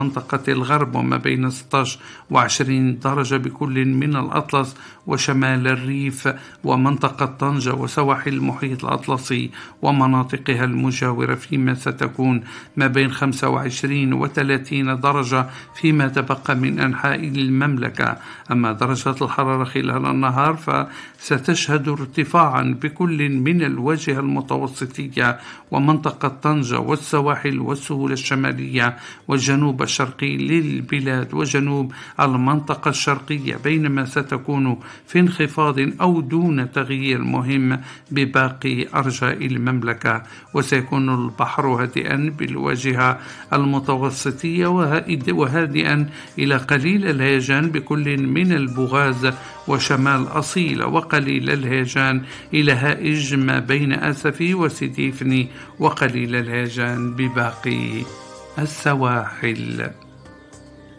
منطقة الغرب وما بين 16 و20 درجة بكل من الأطلس وشمال الريف ومنطقة طنجة وسواحل المحيط الأطلسي ومناطقها المجاورة، فيما ستكون ما بين 25 و30 درجة فيما تبقى من أنحاء المملكة. أما درجات الحرارة خلال النهار فستشهد ارتفاعا بكل من الواجهة المتوسطية ومنطقة طنجة والسواحل والسهول الشمالية والجنوب الشرقي للبلاد وجنوب المنطقة الشرقية، بينما ستكون في انخفاض أو دون تغيير مهم بباقي أرجاء المملكة. وسيكون البحر هادئا بالواجهة المتوسطية وهادئا إلى قليل الهيجان بكل من البوغاز وشمال أصيل، وقليل الهيجان إلى هائج ما بين أسفي وسيديفني، وقليل الهيجان بباقي السواحل.